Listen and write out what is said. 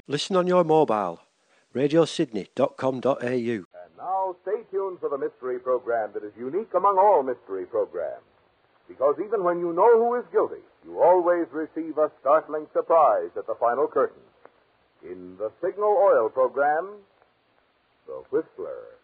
Listen on your mobile. radiosydney.com.au. And now stay tuned for the mystery program that is unique among all mystery programs. Because even when you know who is guilty, you always receive a startling surprise at the final curtain. In the Signal Oil program, The Whistler.